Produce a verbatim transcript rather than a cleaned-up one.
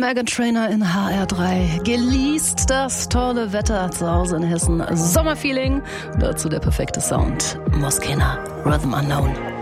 Meghan Trainor in H R drei. Genießt das tolle Wetter zu Hause in Hessen. Sommerfeeling. Dazu der perfekte Sound. Moskena, Rhythm Unknown.